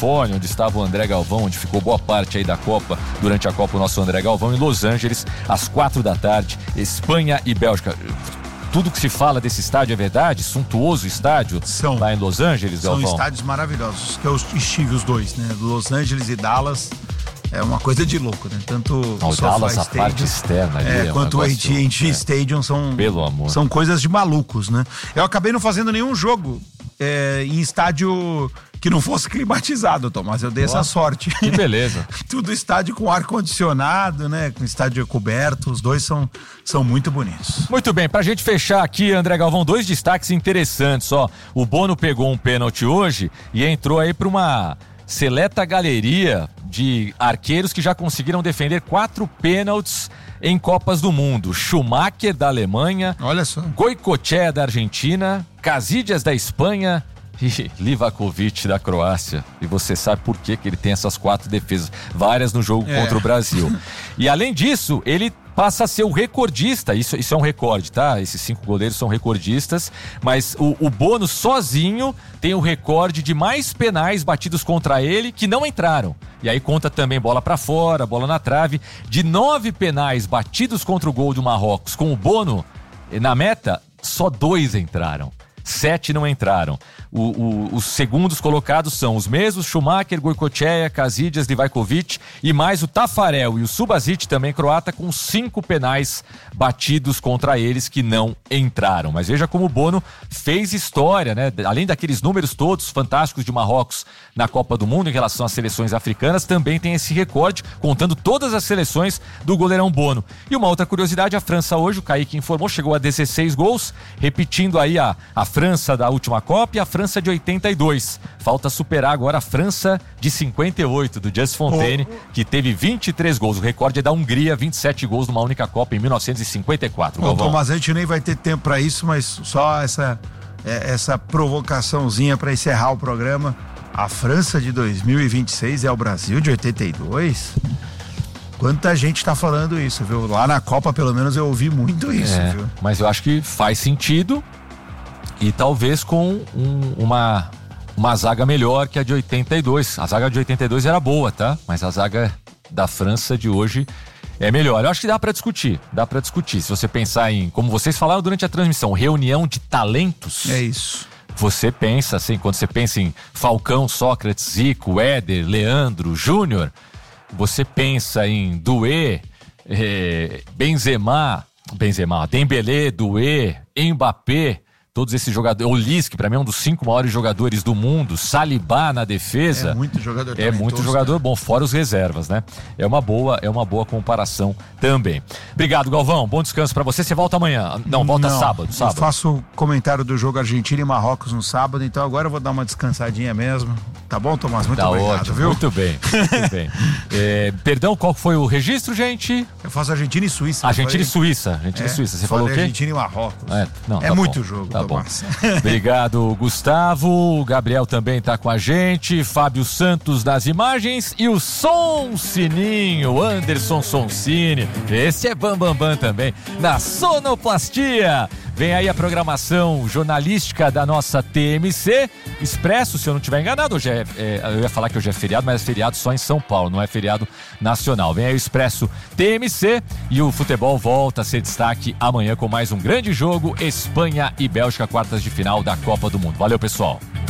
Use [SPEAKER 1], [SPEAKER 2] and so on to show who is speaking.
[SPEAKER 1] Califórnia, onde estava o André Galvão, onde ficou boa parte aí da Copa, durante a Copa, o nosso André Galvão, em Los Angeles, às 4h, Espanha e Bélgica. Tudo que se fala desse estádio é verdade? Suntuoso estádio lá em Los Angeles, Galvão?
[SPEAKER 2] São estádios maravilhosos, que eu estive os dois, né? Los Angeles e Dallas. É uma coisa de louco, né? Tanto
[SPEAKER 1] o Dallas, a parte externa ali,
[SPEAKER 2] quanto o AT&T Stadium são coisas de malucos, né? Eu acabei não fazendo nenhum jogo em estádio que não fosse climatizado, Tomás. Eu dei essa sorte.
[SPEAKER 1] Que beleza.
[SPEAKER 2] Tudo estádio com ar-condicionado, né? Com estádio coberto. Os dois são muito bonitos.
[SPEAKER 1] Muito bem, pra gente fechar aqui, André Galvão, 2 destaques interessantes, ó. O Bono pegou um pênalti hoje e entrou aí pra uma seleta galeria de arqueiros que já conseguiram defender 4 pênaltis em Copas do Mundo. Schumacher, da Alemanha.
[SPEAKER 2] Olha só.
[SPEAKER 1] Goicoechea, da Argentina. Casillas, da Espanha. E Livakovic, da Croácia. E você sabe por que ele tem essas 4 defesas, várias no jogo contra o Brasil. E além disso, ele passa a ser o recordista. Isso é um recorde, tá? Esses 5 goleiros são recordistas, mas o Bono sozinho tem o recorde de mais penais batidos contra ele que não entraram. E aí conta também bola pra fora, bola na trave. De 9 penais batidos contra o gol do Marrocos com o Bono na meta, só 2 entraram. 7 não entraram. Os segundos colocados são os mesmos: Schumacher, Goicoechea, Casillas, Livakovic e mais o Tafarel e o Subasic, também croata, com 5 penais batidos contra eles que não entraram. Mas veja como o Bono fez história, né? Além daqueles números todos fantásticos de Marrocos na Copa do Mundo em relação às seleções africanas, também tem esse recorde, contando todas as seleções do goleirão Bono. E uma outra curiosidade, a França hoje, o Kaique informou, chegou a 16 gols, repetindo aí a França da última Copa e a França de 82. Falta superar agora a França de 58, do Just Fontaine, que teve 23 gols. O recorde é da Hungria, 27 gols numa única Copa em 1954.
[SPEAKER 2] Bom, Tomás, a gente nem vai ter tempo para isso, mas só essa provocaçãozinha para encerrar o programa. A França de 2026 é o Brasil de 82? Quanta gente tá falando isso, viu? Lá na Copa, pelo menos, eu ouvi muito isso, viu?
[SPEAKER 1] Mas eu acho que faz sentido. E talvez com uma zaga melhor que a de 82. A zaga de 82 era boa, tá? Mas a zaga da França de hoje é melhor. Eu acho que dá pra discutir. Se você pensar em, como vocês falaram durante a transmissão, reunião de talentos.
[SPEAKER 2] É isso.
[SPEAKER 1] Você pensa assim, quando você pensa em Falcão, Sócrates, Zico, Éder, Leandro, Júnior, você pensa em Doué, Benzema, Dembélé, Doué, Mbappé, todos esses jogadores, Olis, que pra mim é um dos 5 maiores jogadores do mundo, Saliba na defesa.
[SPEAKER 2] É muito jogador
[SPEAKER 1] talentoso. É muito jogador bom, fora os reservas, né? É uma boa comparação também. Obrigado, Galvão. Bom descanso pra você. Você volta amanhã? Não, volta sábado.
[SPEAKER 2] Eu faço comentário do jogo Argentina e Marrocos no sábado, então agora eu vou dar uma descansadinha mesmo. Tá bom, Tomás? Muito obrigado,
[SPEAKER 1] ótimo,
[SPEAKER 2] viu?
[SPEAKER 1] Muito bem. Perdão, qual foi o registro, gente?
[SPEAKER 2] Eu faço Argentina e Suíça.
[SPEAKER 1] Argentina e Suíça. Você falou o quê?
[SPEAKER 2] Argentina e Marrocos.
[SPEAKER 1] Tá
[SPEAKER 2] muito
[SPEAKER 1] bom.
[SPEAKER 2] jogo,
[SPEAKER 1] Tá
[SPEAKER 2] Tomás.
[SPEAKER 1] Bom. Obrigado, Gustavo. O Gabriel também tá com a gente. Fábio Santos das imagens e o Som Sininho, Anderson Sonsini. Esse é Bambambam também, na sonoplastia. Vem aí a programação jornalística da nossa TMC Expresso, se eu não estiver enganado. Hoje eu ia falar que hoje é feriado, mas é feriado só em São Paulo, não é feriado nacional. Vem aí o Expresso TMC e o futebol volta a ser destaque amanhã com mais um grande jogo, Espanha e Bélgica, quartas de final da Copa do Mundo. Valeu, pessoal.